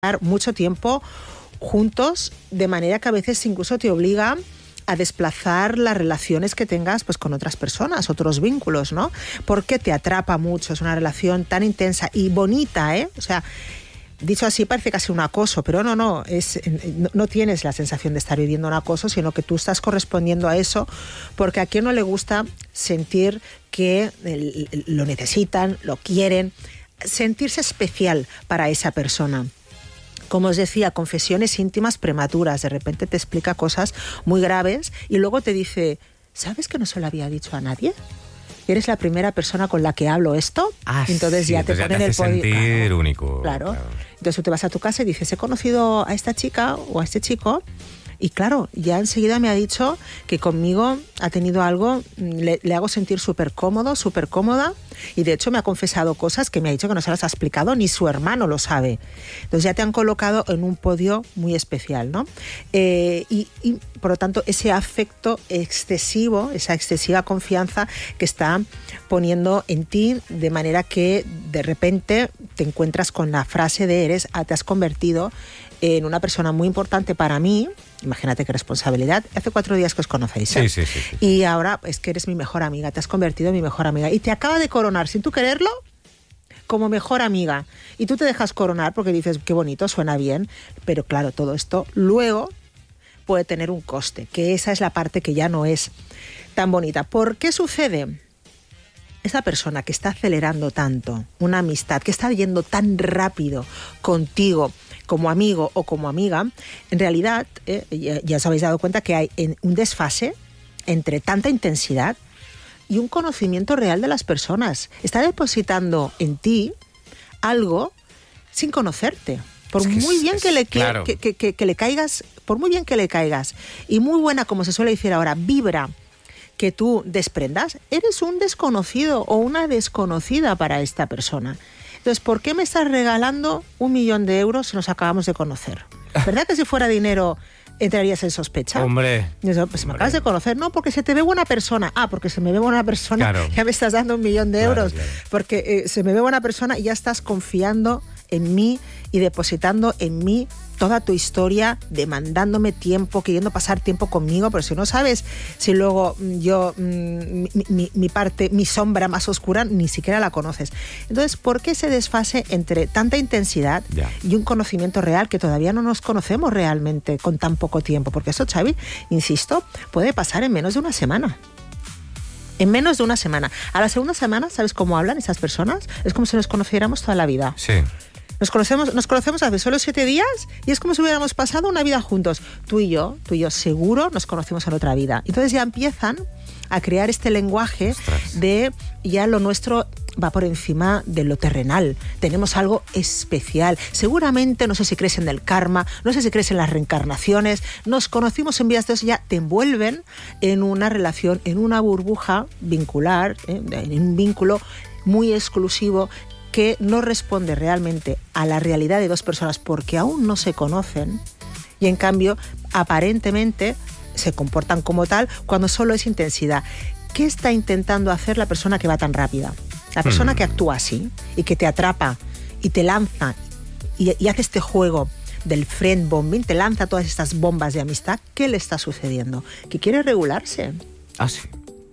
mucho tiempo juntos, de manera que a veces incluso te obliga a desplazar las relaciones que tengas pues con otras personas, otros vínculos, ¿no? Porque te atrapa mucho, es una relación tan intensa y bonita, ¿eh? O sea, dicho así parece casi un acoso, pero no tienes la sensación de estar viviendo un acoso, sino que tú estás correspondiendo a eso, porque a quien no le gusta sentir que lo necesitan, lo quieren, sentirse especial para esa persona. Como os decía, confesiones íntimas prematuras. De repente te explica cosas muy graves y luego te dice, ¿sabes que no se lo había dicho a nadie? ¿Eres la primera persona con la que hablo esto? Entonces sí, ya te ponen el podio. Sentir único. Claro. Entonces tú te vas a tu casa y dices, he conocido a esta chica o a este chico. Y claro, ya enseguida me ha dicho que conmigo ha tenido algo, le hago sentir súper cómodo, súper cómoda, y de hecho me ha confesado cosas que me ha dicho que no se las ha explicado, ni su hermano lo sabe. Entonces ya te han colocado en un podio muy especial, ¿no? Y por lo tanto ese afecto excesivo, esa excesiva confianza que está poniendo en ti, de manera que de repente te encuentras con la frase de te has convertido en una persona muy importante para mí. Imagínate qué responsabilidad. Hace 4 días que os conocéis, ¿eh? Sí. Y ahora es que eres mi mejor amiga, te has convertido en mi mejor amiga. Y te acaba de coronar, sin tú quererlo, como mejor amiga. Y tú te dejas coronar porque dices, qué bonito, suena bien. Pero claro, todo esto luego puede tener un coste, que esa es la parte que ya no es tan bonita. ¿Por qué sucede? Esa persona que está acelerando tanto una amistad, que está yendo tan rápido contigo, como amigo o como amiga, en realidad ya os habéis dado cuenta que hay un desfase entre tanta intensidad y un conocimiento real de las personas. Está depositando en ti algo sin conocerte. Por muy bien que le caigas, por muy bien que le caigas, y muy buena, como se suele decir ahora, vibra que tú desprendas, eres un desconocido o una desconocida para esta persona. Entonces, ¿por qué me estás regalando 1 millón de euros si nos acabamos de conocer? ¿Verdad que si fuera dinero entrarías en sospecha? Hombre. Pues me acabas de conocer. No, porque se te ve buena persona. Porque se me ve buena persona, claro. Ya me estás dando 1 millón de euros. Claro. Porque se me ve buena persona y ya estás confiando en mí y depositando en mí toda tu historia, demandándome tiempo, queriendo pasar tiempo conmigo, pero si no sabes si luego yo, mi parte, mi sombra más oscura, ni siquiera la conoces. Entonces, ¿por qué ese desfase entre tanta intensidad y un conocimiento real que todavía no nos conocemos realmente con tan poco tiempo? Porque eso, Xavi, insisto, puede pasar en menos de una semana. En menos de una semana. A la segunda semana, ¿sabes cómo hablan esas personas? Es como si nos conociéramos toda la vida. Sí. Nos conocemos hace solo 7 días y es como si hubiéramos pasado una vida juntos. Tú y yo seguro nos conocimos en otra vida. Entonces ya empiezan a crear este lenguaje de ya lo nuestro va por encima de lo terrenal. Tenemos algo especial. Seguramente, no sé si crees en el karma, no sé si crees en las reencarnaciones. Nos conocimos en vidas de eso, ya te envuelven en una relación, en una burbuja vincular, en un vínculo muy exclusivo que no responde realmente a la realidad de 2 personas porque aún no se conocen y en cambio aparentemente se comportan como tal cuando solo es intensidad. ¿Qué está intentando hacer la persona que va tan rápida? La persona que actúa así y que te atrapa y te lanza y hace este juego del friend bombing, te lanza todas estas bombas de amistad. ¿Qué le está sucediendo? Que quiere regularse. Sí.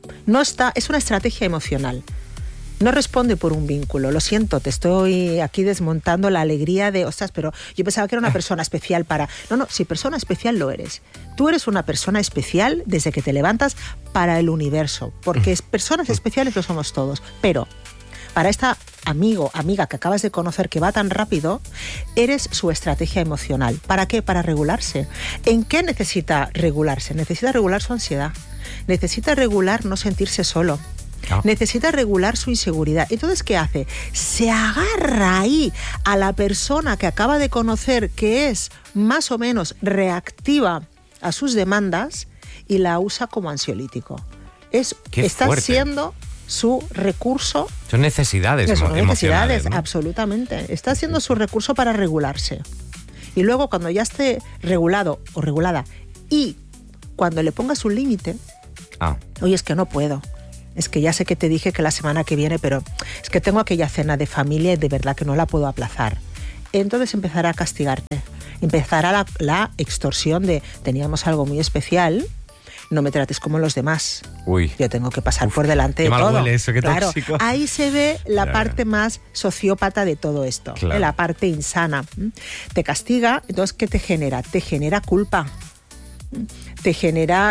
Es una estrategia emocional. No responde por un vínculo. Lo siento, te estoy aquí desmontando la alegría de, ostras, pero yo pensaba que era una persona especial para... No, si persona especial lo eres. Tú eres una persona especial desde que te levantas para el universo, porque personas especiales lo somos todos. Pero para esta amiga que acabas de conocer que va tan rápido, eres su estrategia emocional. ¿Para qué? Para regularse. ¿En qué necesita regularse? Necesita regular su ansiedad. Necesita regular no sentirse solo. Necesita regular su inseguridad. Entonces, ¿qué hace? Se agarra ahí a la persona que acaba de conocer, que es más o menos reactiva a sus demandas, y la usa como ansiolítico. Está siendo su recurso. Son necesidades emocionales, ¿no? Absolutamente. Está siendo su recurso para regularse. Y luego, cuando ya esté regulado o regulada, y cuando le pongas un límite, oye, es que no puedo. Es que ya sé que te dije que la semana que viene, pero es que tengo aquella cena de familia y de verdad que no la puedo aplazar. entonces empezará a castigarte. Empezará la extorsión de teníamos algo muy especial, no me trates como los demás. Uy. Yo tengo que pasar por delante de mal todo. Huele eso, qué claro, tóxico. ahí se ve la parte más sociópata de todo esto, claro. La parte insana. Te castiga, entonces ¿qué te genera? Te genera culpa. Te genera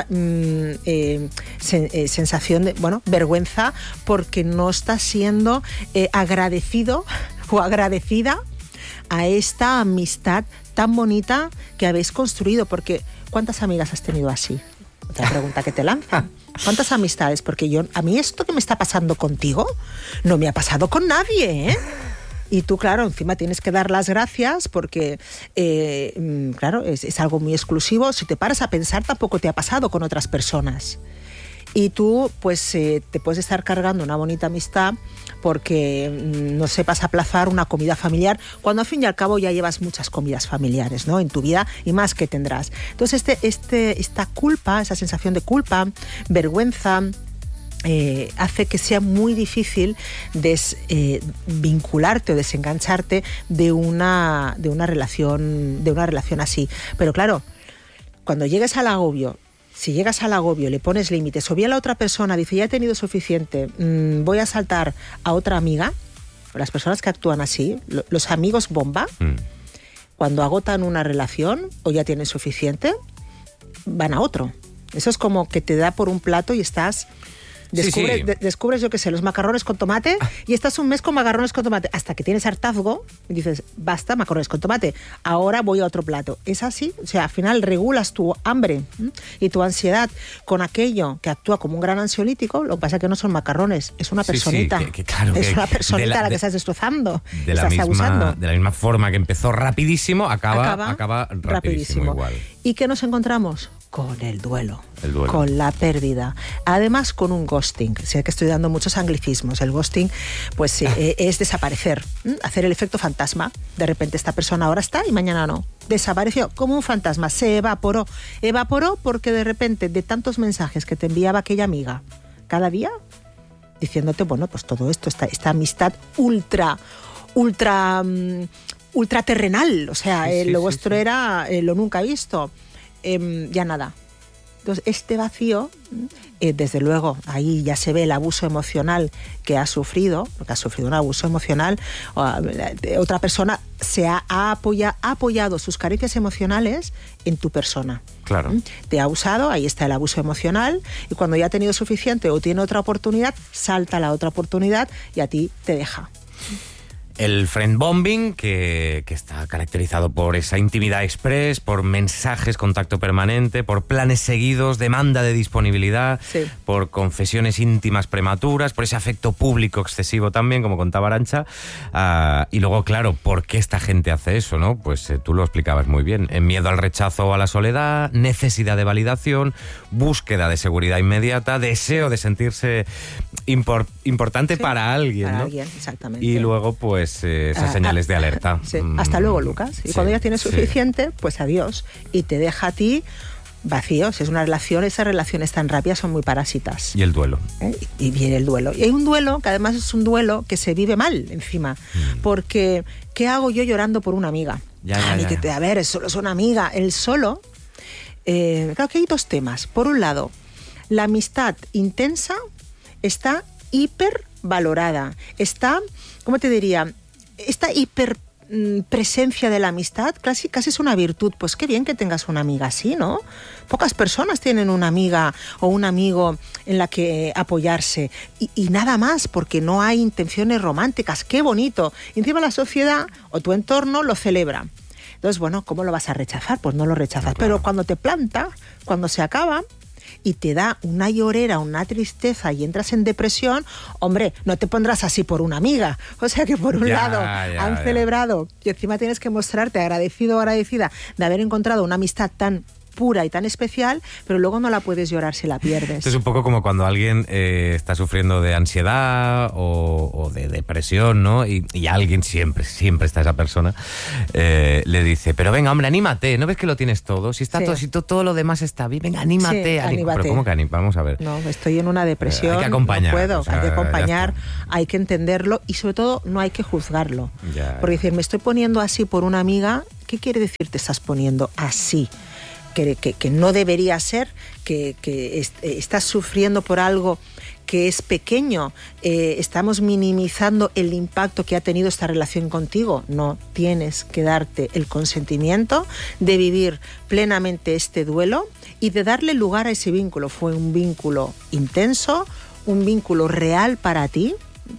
sensación de, vergüenza porque no estás siendo agradecido o agradecida a esta amistad tan bonita que habéis construido, porque ¿cuántas amigas has tenido así? Otra pregunta que te lanzan. ¿Cuántas amistades? Porque a mí esto que me está pasando contigo no me ha pasado con nadie, ¿eh? Y tú, claro, encima tienes que dar las gracias porque, claro, es algo muy exclusivo. Si te paras a pensar, tampoco te ha pasado con otras personas. Y tú, pues, te puedes estar cargando una bonita amistad porque no sepas aplazar una comida familiar, cuando al fin y al cabo ya llevas muchas comidas familiares, ¿no?, en tu vida, y más que tendrás. Entonces, esta culpa, esa sensación de culpa, vergüenza, hace que sea muy difícil vincularte o desengancharte de una relación así. Pero claro, cuando llegues al agobio, si llegas al agobio, le pones límites, o bien la otra persona dice, ya he tenido suficiente, voy a saltar a otra amiga, las personas que actúan así, los amigos bomba, cuando agotan una relación o ya tienen suficiente, van a otro. Eso es como que te da por un plato y estás... Descubres, yo qué sé, los macarrones con tomate y estás un mes con macarrones con tomate hasta que tienes hartazgo y dices, basta, macarrones con tomate, ahora voy a otro plato. Es así, o sea, al final regulas tu hambre y tu ansiedad con aquello que actúa como un gran ansiolítico. Lo que pasa es que no son macarrones, es una personita. Claro, es una personita la que estás destrozando, estás abusando. De la misma forma que empezó rapidísimo, acaba rapidísimo igual. ¿Y qué nos encontramos? Con el duelo, con la pérdida. Además, con un ghosting. Sé que estoy dando muchos anglicismos. El ghosting, pues, es desaparecer, hacer el efecto fantasma. De repente esta persona ahora está y mañana no. Desapareció como un fantasma, se evaporó. Evaporó porque de repente, de tantos mensajes que te enviaba aquella amiga cada día, diciéndote, bueno, pues todo esto, esta amistad ultra terrenal. O sea, lo vuestro era lo nunca visto. Ya nada. Entonces, este vacío, desde luego, ahí ya se ve el abuso emocional que ha sufrido, porque ha sufrido un abuso emocional. Otra persona ha apoyado sus carencias emocionales en tu persona. Claro. Te ha usado, ahí está el abuso emocional, y cuando ya ha tenido suficiente o tiene otra oportunidad, salta la otra oportunidad y a ti te deja. El friendbombing, que está caracterizado por esa intimidad express, por mensajes, contacto permanente, por planes seguidos, demanda de disponibilidad, por confesiones íntimas prematuras, por ese afecto público excesivo también, como contaba Arantxa. Y luego, claro, ¿por qué esta gente hace eso, no? Pues tú lo explicabas muy bien. Miedo al rechazo o a la soledad, necesidad de validación, búsqueda de seguridad inmediata, deseo de sentirse importante para alguien, para ¿no? alguien, exactamente. Y luego, pues, esas señales de alerta. Sí. Hasta luego, Lucas. Y cuando ya tienes suficiente, pues adiós. Y te deja a ti vacío. Si es una relación, esas relaciones tan rápidas son muy parásitas. Y el duelo. Y viene el duelo. Y hay un duelo que además es un duelo que se vive mal encima. Porque, ¿qué hago yo llorando por una amiga? A ver, es solo es una amiga. El solo... claro que hay dos temas. Por un lado, la amistad intensa está hipervalorada. Está, ¿cómo te diría? Esta hiperpresencia de la amistad casi es una virtud. Pues qué bien que tengas una amiga así, ¿no? Pocas personas tienen una amiga o un amigo en la que apoyarse. Y nada más, porque no hay intenciones románticas. ¡Qué bonito! Y encima la sociedad o tu entorno lo celebra. Entonces, bueno, ¿cómo lo vas a rechazar? Pues no lo rechazas. No, claro. Pero cuando te planta, cuando se acaba... y te da una llorera, una tristeza y entras en depresión, hombre, no te pondrás así por una amiga. O sea que por un lado han celebrado y encima tienes que mostrarte agradecido o agradecida de haber encontrado una amistad tan pura y tan especial, pero luego no la puedes llorar si la pierdes. Esto es un poco como cuando alguien está sufriendo de ansiedad o de depresión, ¿no? Y alguien, siempre está esa persona, le dice, pero venga, hombre, anímate, ¿no ves que lo tienes todo? Si está todo lo demás está bien, venga, anímate. Anímate. Pero ¿cómo que anímate? Vamos a ver. No, estoy en una depresión, hay que acompañar, no puedo, o sea, hay que acompañar, hay que entenderlo y sobre todo no hay que juzgarlo. Porque decir, me estoy poniendo así por una amiga, ¿qué quiere decir te estás poniendo así? Que no debería ser, que estás sufriendo por algo que es pequeño, estamos minimizando el impacto que ha tenido esta relación contigo. No, tienes que darte el consentimiento de vivir plenamente este duelo y de darle lugar a ese vínculo. Fue un vínculo intenso, un vínculo real para ti.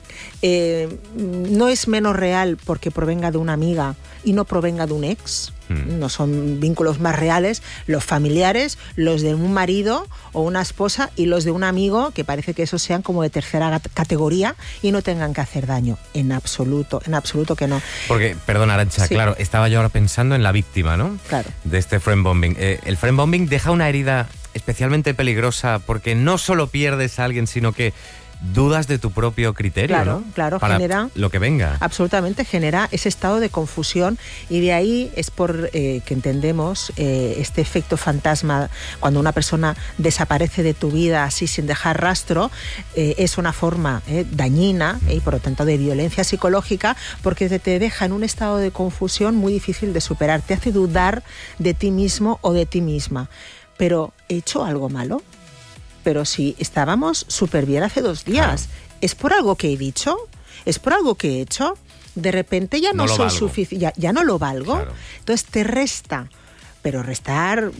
No es menos real porque provenga de una amiga y no provenga de un ex. No son vínculos más reales los familiares, los de un marido o una esposa y los de un amigo, que parece que esos sean como de tercera categoría y no tengan que hacer daño. En absoluto que no. Porque, perdón, Arantxa, claro, estaba yo ahora pensando en la víctima, ¿no? Claro. De este friendbombing. El friendbombing deja una herida especialmente peligrosa porque no solo pierdes a alguien, sino que dudas de tu propio criterio, claro, ¿no? Claro, para genera... lo que venga. Absolutamente, genera ese estado de confusión y de ahí es por que entendemos este efecto fantasma cuando una persona desaparece de tu vida así sin dejar rastro, es una forma dañina y por lo tanto de violencia psicológica porque te deja en un estado de confusión muy difícil de superar, te hace dudar de ti mismo o de ti misma. Pero, ¿he hecho algo malo? Pero si estábamos súper bien hace 2 días, claro. ¿Es por algo que he dicho? ¿Es por algo que he hecho? De repente ya no soy suficiente, ya no lo valgo. Claro. Entonces te resta, pero restar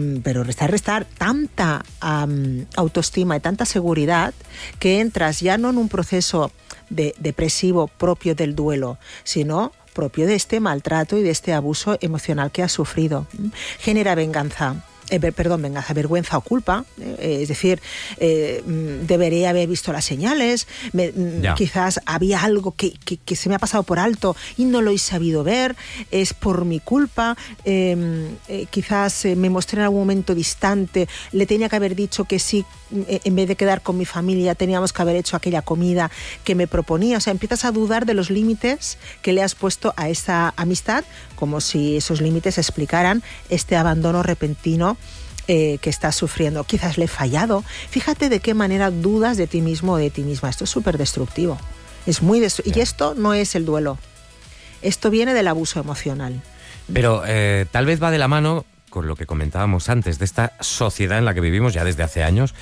tanta autoestima y tanta seguridad que entras ya no en un proceso depresivo propio del duelo, sino propio de este maltrato y de este abuso emocional que has sufrido. Genera venganza. Vergüenza o culpa, es decir, debería haber visto las señales, quizás había algo que se me ha pasado por alto y no lo he sabido ver, es por mi culpa, quizás me mostré en algún momento distante, le tenía que haber dicho que sí, en vez de quedar con mi familia teníamos que haber hecho aquella comida que me proponía, o sea, empiezas a dudar de los límites que le has puesto a esa amistad, como si esos límites explicaran este abandono repentino que estás sufriendo. Quizás le he fallado. Fíjate de qué manera dudas de ti mismo o de ti misma. Esto es súper destructivo. Es muy destructivo. Y esto no es el duelo. Esto viene del abuso emocional. Pero tal vez va de la mano con lo que comentábamos antes, de esta sociedad en la que vivimos ya desde hace años,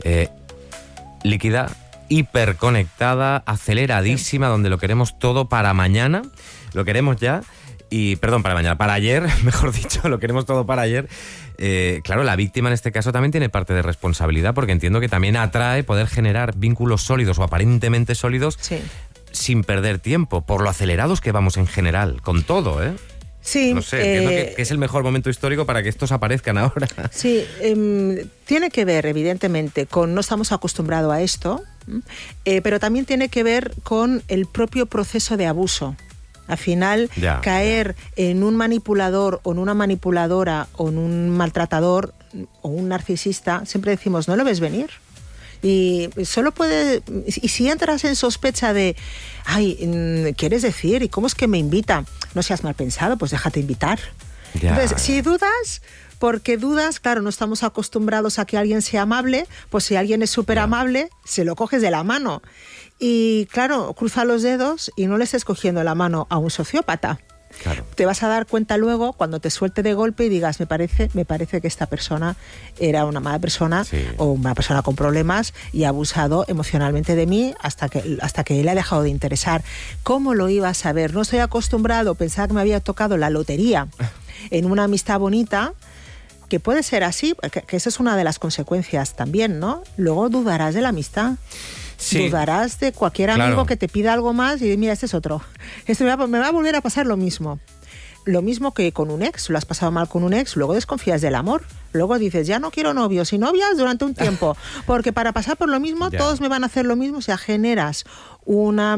líquida, hiperconectada, aceleradísima, donde lo queremos todo para mañana, lo queremos ya. Y, perdón, para mañana, para ayer, mejor dicho, lo queremos todo para ayer. Claro, la víctima en este caso también tiene parte de responsabilidad, porque entiendo que también atrae poder generar vínculos sólidos o aparentemente sólidos sin perder tiempo, por lo acelerados que vamos en general, con todo, ¿eh? Sí. No sé, entiendo que es el mejor momento histórico para que estos aparezcan ahora. Sí, tiene que ver, evidentemente, con no estamos acostumbrados a esto, pero también tiene que ver con el propio proceso de abuso. Al final, caer en un manipulador o en una manipuladora o en un maltratador o un narcisista, siempre decimos, ¿no lo ves venir? Y solo puede... Y si entras en sospecha de, ¿quieres decir? ¿Y cómo es que me invita? No seas mal pensado, pues déjate invitar. Entonces, si dudas... Porque dudas, claro, no estamos acostumbrados a que alguien sea amable, pues si alguien es súper amable, se lo coges de la mano. Y claro, cruza los dedos y no le estés cogiendo la mano a un sociópata. Claro. Te vas a dar cuenta luego cuando te suelte de golpe y digas, me parece que esta persona era una mala persona o una persona con problemas y ha abusado emocionalmente de mí hasta que le ha dejado de interesar. ¿Cómo lo iba a saber? No estoy acostumbrado, pensaba que me había tocado la lotería en una amistad bonita, que puede ser así, que esa es una de las consecuencias también, ¿no? Luego dudarás de la amistad. Sí. Dudarás de cualquier amigo que te pida algo más y mira, este es otro. Me va a volver a pasar lo mismo. Lo mismo que con un ex, lo has pasado mal con un ex, luego desconfías del amor. Luego dices, ya no quiero novios y novias durante un tiempo, porque para pasar por lo mismo todos me van a hacer lo mismo. O sea, generas una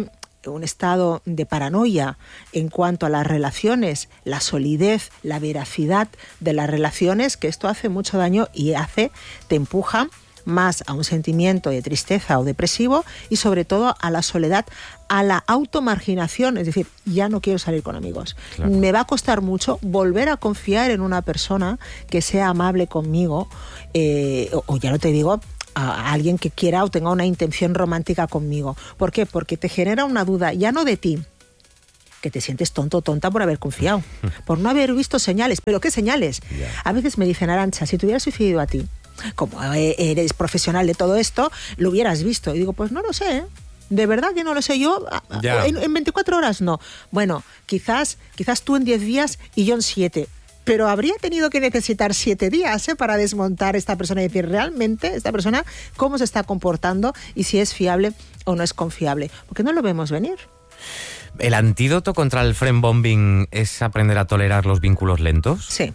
un estado de paranoia en cuanto a las relaciones, la solidez, la veracidad de las relaciones, que esto hace mucho daño y te empuja más a un sentimiento de tristeza o depresivo y sobre todo a la soledad, a la automarginación, es decir, ya no quiero salir con amigos. Claro. Me va a costar mucho volver a confiar en una persona que sea amable conmigo, o ya no te digo, a alguien que quiera o tenga una intención romántica conmigo. ¿Por qué? Porque te genera una duda, ya no de ti, que te sientes tonto o tonta por haber confiado, por no haber visto señales. ¿Pero qué señales? Yeah. A veces me dicen, Arantxa, si te hubieras sucedido a ti, como eres profesional de todo esto, lo hubieras visto. Y digo, pues no lo sé, ¿eh? De verdad que no lo sé yo. En 24 horas no. Bueno, quizás tú en 10 días y yo en 7. Pero habría tenido que necesitar 7 días para desmontar esta persona y decir realmente esta persona cómo se está comportando y si es fiable o no es confiable. Porque no lo vemos venir. ¿El antídoto contra el friend bombing es aprender a tolerar los vínculos lentos? Sí.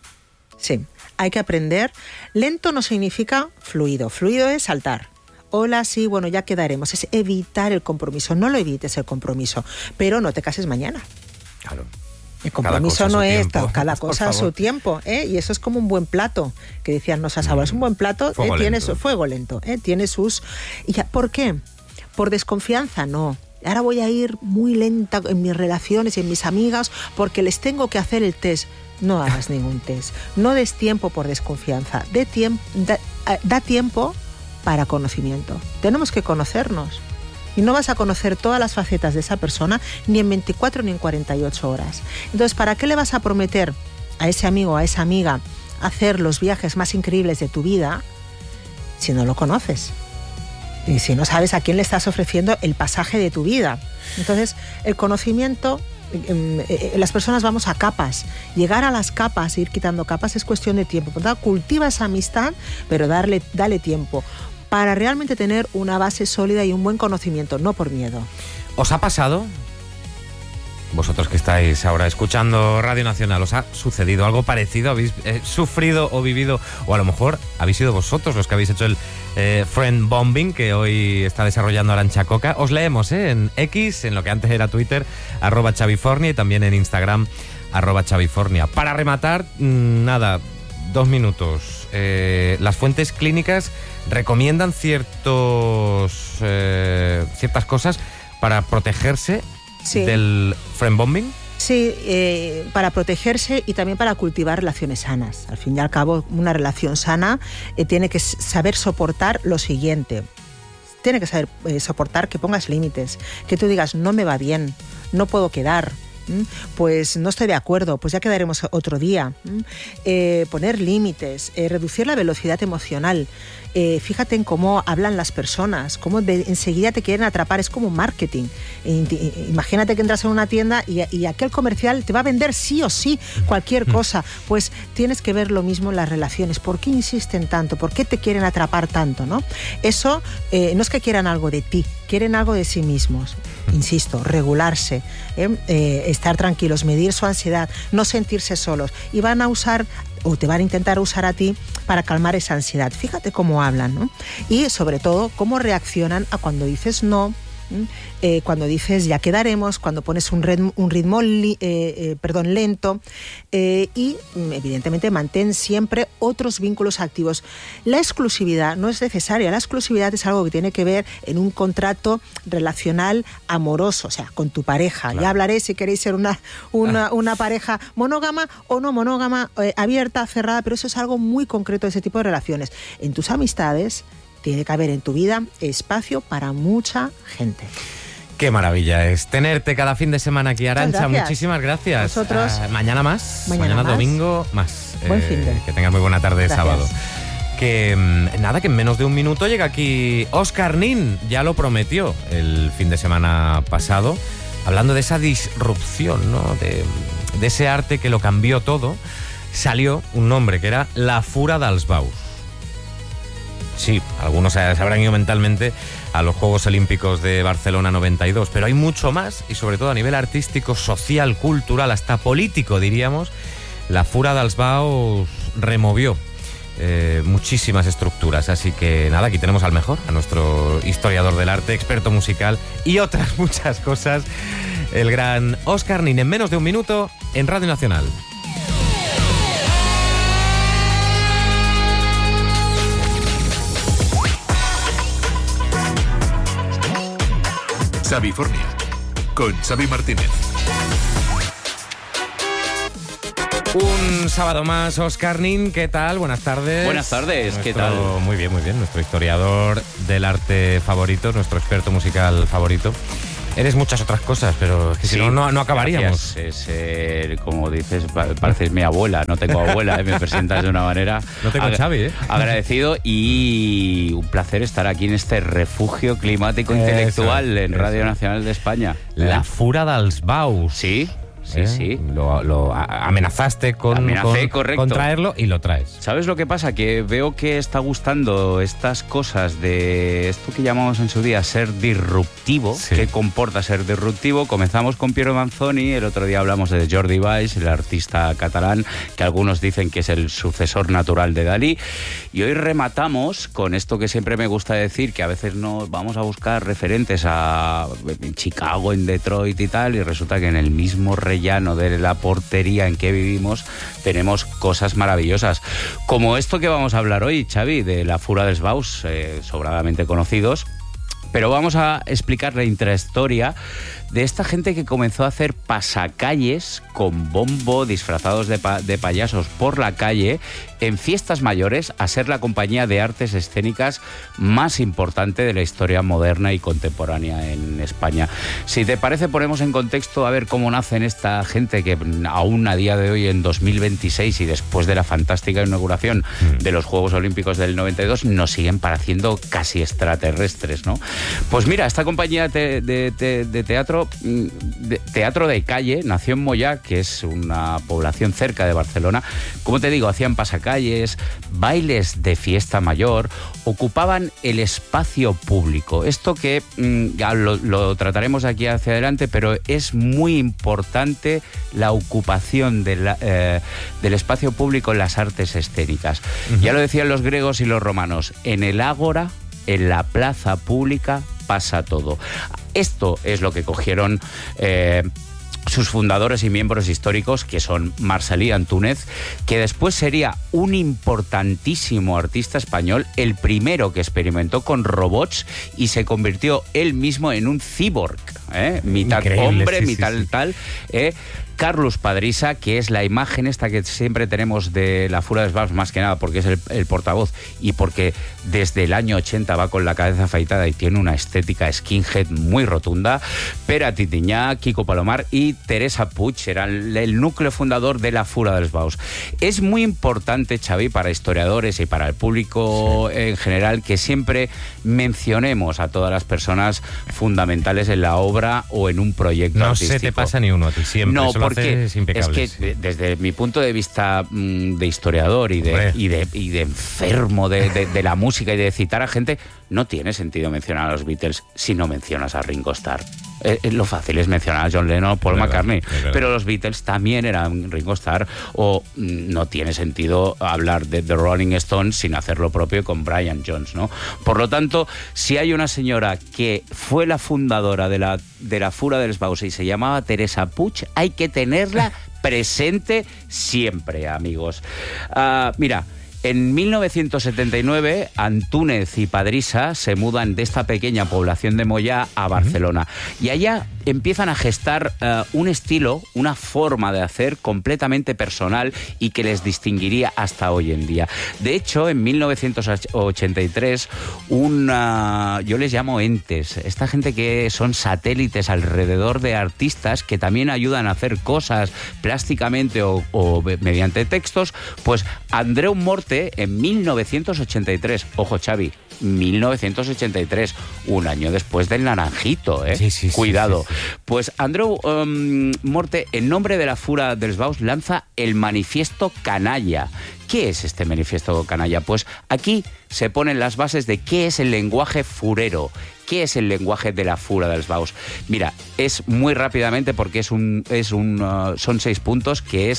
Hay que aprender. Lento no significa fluido. Fluido es saltar. Hola, sí, bueno, ya quedaremos. Es evitar el compromiso. No lo evites el compromiso, pero no te cases mañana. Claro. El compromiso no es cada cosa a su tiempo, ¿eh? Y eso es como un buen plato, que decían nuestras abuelas. Un buen plato tiene su fuego lento, tiene sus... ¿Por qué? ¿Por desconfianza? No. Ahora voy a ir muy lenta en mis relaciones y en mis amigas porque les tengo que hacer el test. No hagas ningún test. No des tiempo por desconfianza. Da tiempo para conocimiento. Tenemos que conocernos. Y no vas a conocer todas las facetas de esa persona ni en 24 ni en 48 horas. Entonces, ¿para qué le vas a prometer a ese amigo o a esa amiga hacer los viajes más increíbles de tu vida si no lo conoces? Y si no sabes a quién le estás ofreciendo el pasaje de tu vida. Entonces, el conocimiento... las personas vamos a capas. Llegar a las capas, ir quitando capas es cuestión de tiempo. Por lo tanto, cultiva esa amistad, pero dale tiempo para realmente tener una base sólida y un buen conocimiento, no por miedo. ¿Os ha pasado? Vosotros que estáis ahora escuchando Radio Nacional, ¿os ha sucedido algo parecido? ¿Habéis sufrido o vivido? O a lo mejor habéis sido vosotros los que habéis hecho el friend bombing que hoy está desarrollando Arantxa Coca. Os leemos en X, en lo que antes era Twitter, @Xavifornia, y también en Instagram, @Xavifornia. Para rematar, 2 minutos. Las fuentes clínicas recomiendan ciertas cosas para protegerse del friend bombing. Sí, para protegerse y también para cultivar relaciones sanas. Al fin y al cabo, una relación sana tiene que saber soportar lo siguiente. Tiene que saber soportar que pongas límites, que tú digas, no me va bien, no puedo quedar. Pues no estoy de acuerdo, pues ya quedaremos otro día. Poner límites, reducir la velocidad emocional. Fíjate en cómo hablan las personas, cómo enseguida te quieren atrapar, es como marketing. Imagínate que entras en una tienda y aquel comercial te va a vender sí o sí cualquier cosa. Pues tienes que ver lo mismo en las relaciones. ¿Por qué insisten tanto? ¿Por qué te quieren atrapar tanto? ¿No? Eso no es que quieran algo de ti, quieren algo de sí mismos. Insisto, regularse, estar tranquilos, medir su ansiedad, no sentirse solos. Y van a usar, o te van a intentar usar a ti para calmar esa ansiedad. Fíjate cómo hablan, ¿no? Y sobre todo, cómo reaccionan a cuando dices no, cuando dices ya quedaremos, cuando pones un ritmo lento, y evidentemente mantén siempre otros vínculos activos. La exclusividad no es necesaria, la exclusividad es algo que tiene que ver en un contrato relacional amoroso, o sea, con tu pareja. Claro. Ya hablaré si queréis ser una pareja monógama o no monógama, abierta, cerrada, pero eso es algo muy concreto de ese tipo de relaciones. En tus amistades tiene que haber en tu vida espacio para mucha gente. Qué maravilla es tenerte cada fin de semana aquí, Arantxa. Muchísimas gracias. Nosotros. Mañana más. Mañana domingo más. Buen fin de. Que tengas muy buena tarde de sábado. Que en menos de un minuto llega aquí Óscar Nin. Ya lo prometió el fin de semana pasado, hablando de esa disrupción, ¿no? De ese arte que lo cambió todo. Salió un nombre que era La Fura dels Baus. Sí, algunos se habrán ido mentalmente a los Juegos Olímpicos de Barcelona 92, pero hay mucho más, y sobre todo a nivel artístico, social, cultural, hasta político, diríamos. La Fura dels Baus removió muchísimas estructuras. Así que nada, aquí tenemos al mejor, a nuestro historiador del arte, experto musical y otras muchas cosas, el gran Óscar Nin, en menos de un minuto en Radio Nacional. Xavifornia, con Xavi Martínez. Un sábado más, Óscar Nin, ¿qué tal? Buenas tardes. Buenas tardes, ¿qué tal? Muy bien, nuestro historiador del arte favorito, nuestro experto musical favorito. Eres muchas otras cosas, pero es que si no acabaríamos. Gracias. Como dices, pareces mi abuela. No tengo abuela, me presentas de una manera... No tengo Xavi, Agradecido y un placer estar aquí en este refugio climático intelectual en Radio Nacional de España. La Fura dels Baus. Sí. Sí. Lo amenazaste con traerlo y lo traes. ¿Sabes lo que pasa? Que veo que está gustando estas cosas de esto que llamamos en su día ser disruptivo. Sí. ¿Qué comporta ser disruptivo? Comenzamos con Piero Manzoni, el otro día hablamos de Jordi Valls, el artista catalán, que algunos dicen que es el sucesor natural de Dalí. Y hoy rematamos con esto que siempre me gusta decir, que a veces no vamos a buscar referentes en Chicago, en Detroit y tal, y resulta que en el mismo llano de la portería en que vivimos tenemos cosas maravillosas, como esto que vamos a hablar hoy, Xavi, de la Fura dels Baus, sobradamente conocidos, pero vamos a explicar la intrahistoria de esta gente que comenzó a hacer pasacalles con bombo, disfrazados de payasos por la calle, en fiestas mayores, a ser la compañía de artes escénicas más importante de la historia moderna y contemporánea en España. Si te parece, ponemos en contexto a ver cómo nacen esta gente que aún a día de hoy, en 2026, y después de la fantástica inauguración de los Juegos Olímpicos del 92, nos siguen pareciendo casi extraterrestres, ¿no? Pues mira, esta compañía de teatro de calle nació en Moyà, que es una población cerca de Barcelona. Como te digo, hacían pasacalles, bailes de fiesta mayor, ocupaban el espacio público. Esto que ya lo trataremos aquí hacia adelante, pero es muy importante la ocupación del espacio público en las artes escénicas. Ya lo decían los griegos y los romanos, en el ágora, en la plaza pública, pasa todo. Esto es lo que cogieron sus fundadores y miembros históricos, que son Marcel·lí Antúnez, que después sería un importantísimo artista español, el primero que experimentó con robots y se convirtió él mismo en un cyborg, mitad increíble, hombre, mitad tal. Carlos Padrisa, que es la imagen esta que siempre tenemos de la Fura dels Baus, más que nada porque es el portavoz y porque desde el año 80 va con la cabeza afeitada y tiene una estética skinhead muy rotunda. Pere Titinyà, Quico Palomar y Teresa Puig eran el núcleo fundador de la Fura dels Baus. Es muy importante, Xavi, para historiadores y para el público en general, que siempre mencionemos a todas las personas fundamentales en la obra o en un proyecto artístico. No se te pasa ni uno a ti, siempre. No, porque es que desde mi punto de vista de historiador y de enfermo de la música y de citar a gente, no tiene sentido mencionar a los Beatles si no mencionas a Ringo Starr. Lo fácil es mencionar a John Lennon o Paul McCartney, pero los Beatles también eran Ringo Starr, o no tiene sentido hablar de The Rolling Stones sin hacer lo propio con Brian Jones, ¿no? Por lo tanto, si hay una señora que fue la fundadora de la Fura dels Baus y se llamaba Teresa Puig, hay que tenerla presente siempre, amigos. Mira, en 1979, Antúnez y Padrisa se mudan de esta pequeña población de Moyà a Barcelona. Y allá empiezan a gestar un estilo, una forma de hacer completamente personal y que les distinguiría hasta hoy en día. De hecho, en 1983, yo les llamo entes, esta gente que son satélites alrededor de artistas que también ayudan a hacer cosas plásticamente o mediante textos, pues Andreu Morte en 1983, ojo Xavi, 1983, un año después del Naranjito, Sí, cuidado. Sí. Pues Andreu Morte, en nombre de la Fura dels Baus, lanza el Manifiesto Canalla. ¿Qué es este Manifiesto Canalla? Pues aquí se ponen las bases de qué es el lenguaje furero. ¿Qué es el lenguaje de la Fura dels Baus? Mira, es muy rápidamente porque son 6 puntos, que es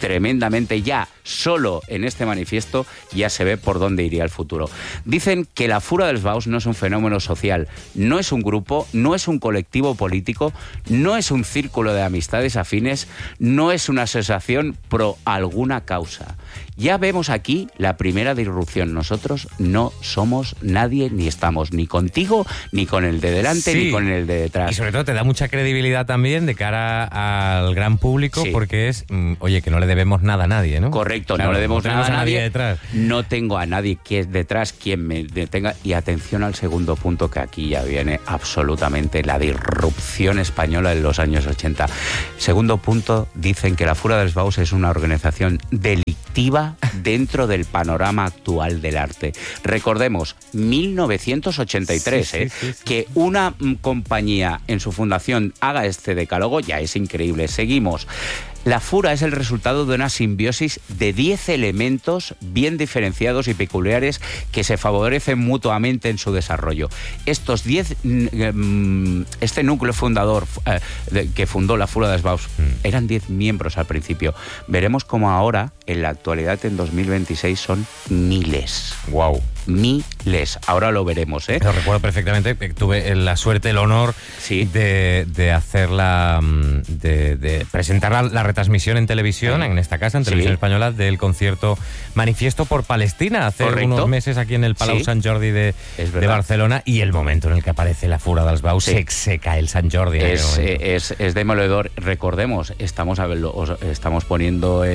tremendamente. Ya solo en este manifiesto ya se ve por dónde iría el futuro. Dicen que la Fura dels Baus no es un fenómeno social, no es un grupo, no es un colectivo político, no es un círculo de amistades afines, no es una asociación pro alguna causa. Ya vemos aquí la primera disrupción. Nosotros no somos nadie, ni estamos ni contigo, ni con el de delante, sí, ni con el de detrás. Y sobre todo te da mucha credibilidad también de cara al gran público, sí, porque es, oye, que no le debemos nada a nadie, ¿no? Correcto, claro, no le debemos nada a nadie detrás. No tengo a nadie que es detrás quien me detenga. Y atención al segundo punto, que aquí ya viene absolutamente la disrupción española en los años 80. Segundo punto, dicen que la Fura dels Baus es una organización delictiva dentro del panorama actual del arte. Recordemos, 1983, sí, que una compañía en su fundación haga este decálogo ya es increíble. Seguimos. La Fura es el resultado de una simbiosis de 10 elementos bien diferenciados y peculiares que se favorecen mutuamente en su desarrollo. Estos 10, este núcleo fundador que fundó la Fura dels Baus, eran 10 miembros al principio. Veremos cómo ahora, en la actualidad, en 2026, son miles. ¡Wow! Miles. Ahora lo veremos, ¿eh? Lo recuerdo perfectamente. Tuve la suerte, el honor, sí, de hacer de presentar la retransmisión en televisión, en esta casa, en Televisión Española, del concierto Manifiesto por Palestina, hace unos meses aquí en el Palau Sant Jordi de Barcelona, y el momento en el que aparece la Fura dels Baus, se cae el Sant Jordi. Es demoledor. Recordemos, estamos poniendo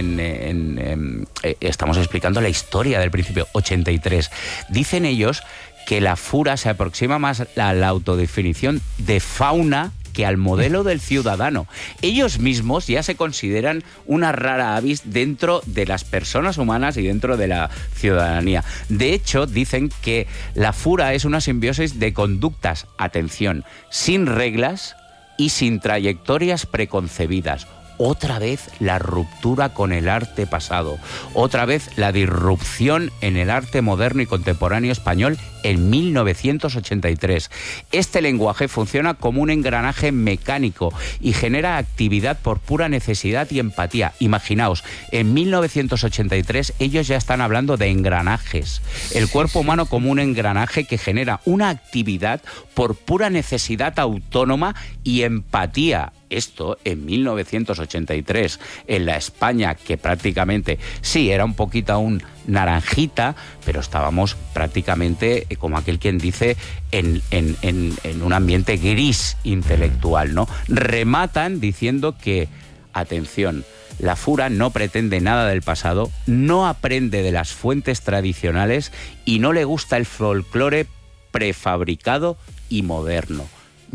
estamos explicando la historia del principio, 83. Dicen ellos que la Fura se aproxima más a la autodefinición de fauna que al modelo del ciudadano. Ellos mismos ya se consideran una rara avis dentro de las personas humanas y dentro de la ciudadanía. De hecho, dicen que la Fura es una simbiosis de conductas, atención, sin reglas y sin trayectorias preconcebidas. Otra vez la ruptura con el arte pasado, otra vez la disrupción en el arte moderno y contemporáneo español en 1983. Este lenguaje funciona como un engranaje mecánico y genera actividad por pura necesidad y empatía. Imaginaos, en 1983 ellos ya están hablando de engranajes. El cuerpo humano como un engranaje que genera una actividad por pura necesidad autónoma y empatía. Esto en 1983, en la España que prácticamente, sí, era un poquito aún naranjita, pero estábamos prácticamente, como aquel quien dice, en un ambiente gris intelectual, ¿no? Rematan diciendo que, atención, la Fura no pretende nada del pasado, no aprende de las fuentes tradicionales y no le gusta el folclore prefabricado y moderno.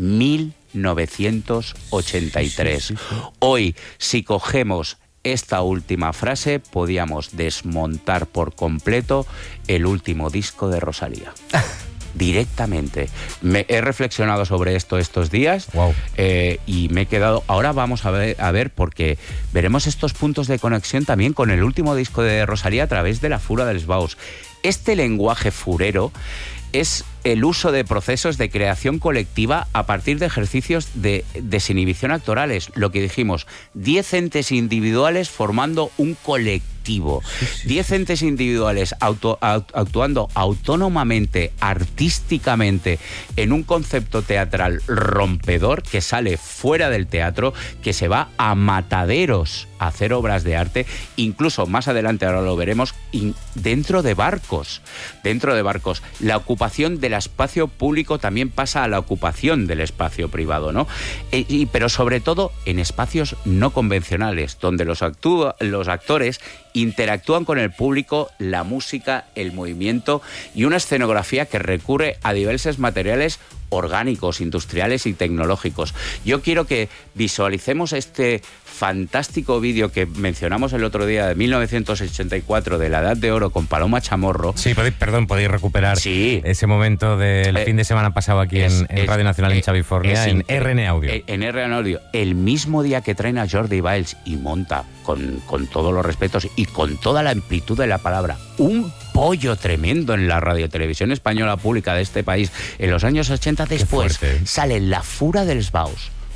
1983. Sí. Hoy, si cogemos esta última frase, podíamos desmontar por completo el último disco de Rosalía. Directamente. He reflexionado sobre esto estos días. Wow. Y me he quedado... Ahora vamos a ver, porque veremos estos puntos de conexión también con el último disco de Rosalía a través de la Fura dels Baus. Este lenguaje furero es el uso de procesos de creación colectiva a partir de ejercicios de desinhibición actorales. Lo que dijimos, 10 entes individuales formando un colectivo. 10 entes individuales actuando autónomamente, artísticamente, en un concepto teatral rompedor que sale fuera del teatro, que se va a mataderos a hacer obras de arte, incluso más adelante, ahora lo veremos, dentro de barcos. La ocupación del espacio público también pasa a la ocupación del espacio privado, ¿no? Pero sobre todo en espacios no convencionales, donde los actores interactúan con el público, la música, el movimiento y una escenografía que recurre a diversos materiales orgánicos, industriales y tecnológicos. Yo quiero que visualicemos este fantástico vídeo que mencionamos el otro día de 1984 de la Edad de Oro con Paloma Chamorro. Sí, podéis recuperar ese momento del fin de semana pasado aquí en Radio Nacional en California, en RN Audio. En RN Audio, el mismo día que traen a Jordi Valls y monta, con todos los respetos y con toda la amplitud de la palabra, un pollo tremendo en la radiotelevisión española pública de este país en los años 80. Después sale la Fura dels Baus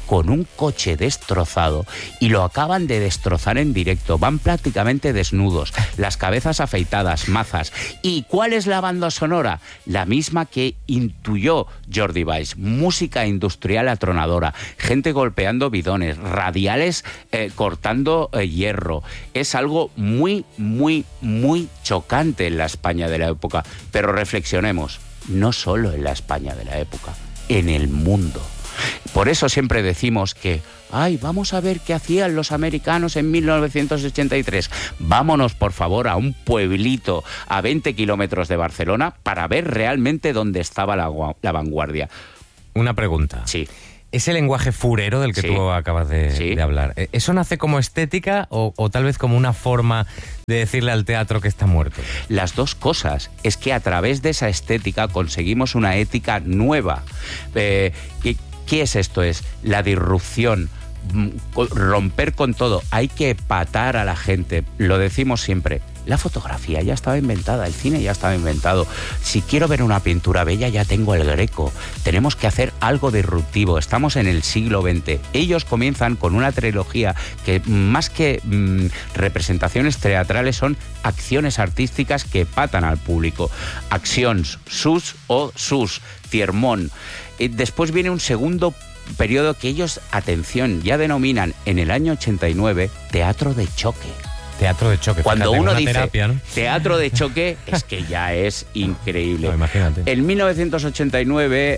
con un coche destrozado y lo acaban de destrozar en directo. Van prácticamente desnudos, las cabezas afeitadas, mazas. ¿Y cuál es la banda sonora? La misma que intuyó Jordi Valls. Música industrial atronadora, gente golpeando bidones, radiales cortando hierro. Es algo muy, muy, muy chocante en la España de la época. Pero reflexionemos, no solo en la España de la época, en el mundo. Por eso siempre decimos que, vamos a ver qué hacían los americanos en 1983. Vámonos, por favor, a un pueblito a 20 kilómetros de Barcelona para ver realmente dónde estaba la vanguardia. Una pregunta. Sí. Ese lenguaje furero del que tú acabas de hablar, ¿eso nace como estética o tal vez como una forma de decirle al teatro que está muerto? Las dos cosas. Es que a través de esa estética conseguimos una ética nueva. ¿Qué es esto? Es la disrupción, romper con todo. Hay que patar a la gente. Lo decimos siempre. La fotografía ya estaba inventada, el cine ya estaba inventado. Si quiero ver una pintura bella, ya tengo el Greco. Tenemos que hacer algo disruptivo. Estamos en el siglo XX. Ellos comienzan con una trilogía que, más que representaciones teatrales, son acciones artísticas que patan al público. Accions, sus o sus, Tiermón. Después viene un segundo periodo que ellos, atención, ya denominan en el año 89 teatro de choque. Teatro de choque. Cuando fíjate, uno dice terapia, ¿no? teatro de choque, es que ya es increíble. No, imagínate. En 1989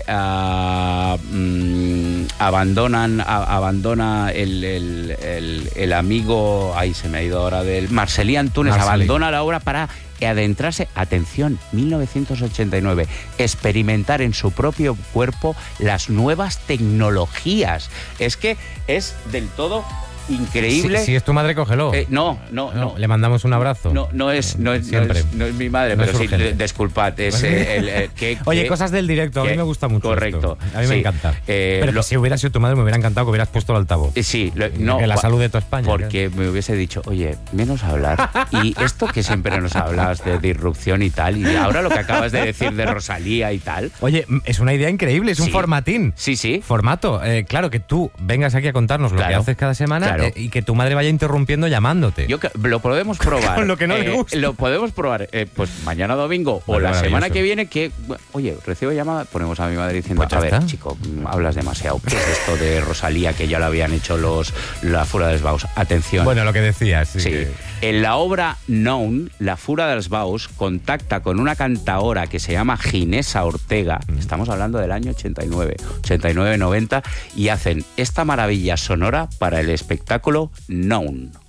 abandona el amigo, se me ha ido ahora, del Marcel·lí Antúnez, abandona la obra para adentrarse, atención, 1989, experimentar en su propio cuerpo las nuevas tecnologías. Es que es del todo increíble. Si es tu madre, cógelo. No. Le mandamos un abrazo. No es mi madre, no pero es sí, disculpad. Oye, cosas del directo, a mí me gusta mucho. Correcto. Esto. A mí me encanta. Pero si hubiera sido tu madre, me hubiera encantado que hubieras puesto el altavoz. Sí, que la salud de toda España. Porque me hubiese dicho, oye, menos hablar. Y esto que siempre nos hablas de disrupción y tal, y ahora lo que acabas de decir de Rosalía y tal. Oye, es una idea increíble, es un formatín. Sí. Formato. Claro, que tú vengas aquí a contarnos lo que haces cada semana. Y que tu madre vaya interrumpiendo llamándote. Lo podemos probar. Con lo que no le gusta. Lo podemos probar pues mañana domingo o la semana que viene, que, oye, recibo llamada, ponemos a mi madre diciendo, pues a ver, chico, hablas demasiado. ¿Qué es esto de Rosalía que ya lo habían hecho la Fura dels Baus? Atención. Bueno, lo que decías. Sí. En la obra Known, la Fura dels Baus contacta con una cantaora que se llama Ginesa Ortega, estamos hablando del año 89-90, y hacen esta maravilla sonora para el espectáculo Known.